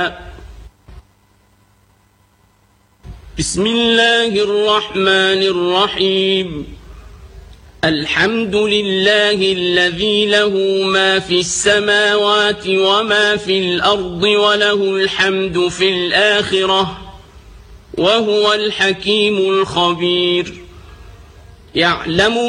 بسم الله الرحمن الرحيم الحمد لله الذي له ما في السماوات وما في الأرض وله الحمد في الآخرة وهو الحكيم الخبير يعلم